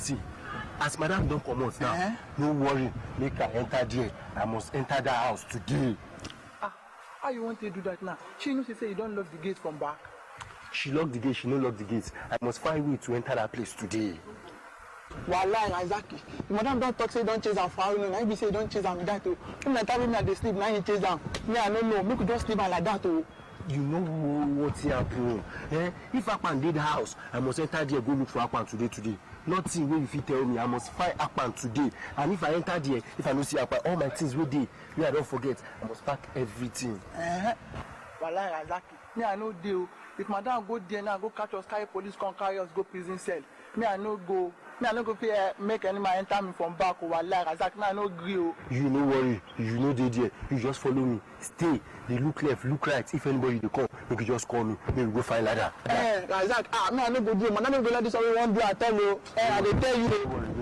See, as madam don't come out now, no worry, make her enter there. I must enter that house today. How you want to do that now? She knows she say you don't lock the gate from back. She locked the gate, she no lock the gate. I must find way to enter that place today. Wallahi, exactly. The madam don't talk, say don't chase her for no. Now be say don't chase her with that too. When I tell me that they sleep, now he chase them. Me, I don't know. Me could just sleep her like that too. You know what's happening? If Akpan did the house, I must enter there, go look for Akpan today. Nothing wey you fit tell me, I must find Akpan today. And if I enter there, if I don't see Akpan, all my things will dey. I don't forget, I must pack everything. Wallahi, exactly. Me, I no deal. If madam go there now, go catch us, carry police, come carry us, go prison cell. Me, I no go make any man enter me from back. Wallahi, exactly. Me, I no agree. You no worry, you no dey there. You just follow me. Stay. They look left, look right. If anybody they come, you can just call me. Maybe we go find ladder. Exactly. Me, I no go do. Man, I no go let this all one do. I tell you. I dey tell you.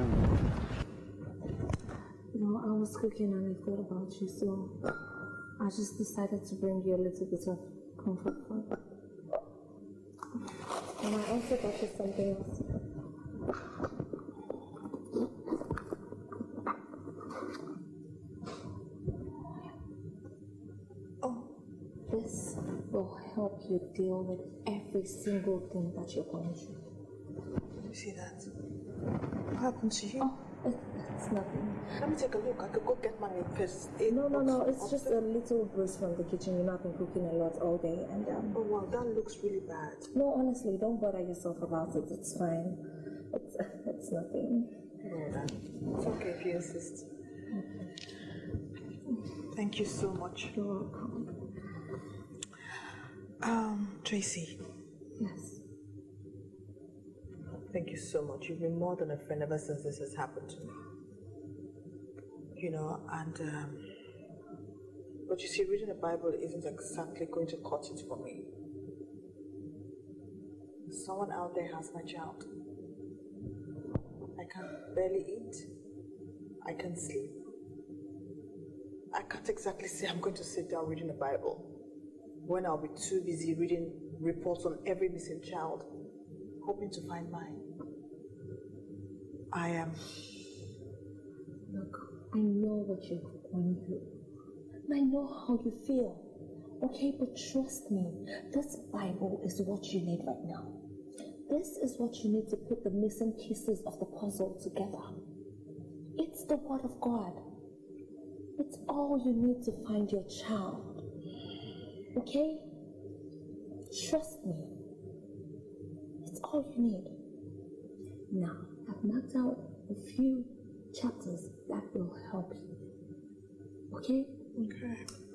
You know, I was cooking and I thought about you, so I just decided to bring you a little bit of comfort food. And I also got you something else. This will help you deal with every single thing that you're going through. You see that? What happened to you? Oh, it's nothing. Let me take a look. I could go get mommy first. No. It's just a little bruise from the kitchen. You know, I've been cooking a lot all day, and Oh wow, that looks really bad. No, honestly, don't bother yourself about it. It's fine. It's nothing. No, it's okay if you insist. Thank you so much. You're welcome. Tracy. Yes. Thank you so much. You've been more than a friend ever since this has happened to me. You know, and but you see, reading the Bible isn't exactly going to cut it for me. Someone out there has my child. I can barely eat. I can sleep. I can't exactly say I'm going to sit down reading the Bible when I'll be too busy reading reports on every missing child, hoping to find mine. I am. Look, I know what you're going through. I know how you feel. Okay, but trust me, this Bible is what you need right now. This is what you need to put the missing pieces of the puzzle together. It's the Word of God. It's all you need to find your child. Okay? Trust me. It's all you need. Now, I've marked out a few chapters that will help you. Okay? Okay.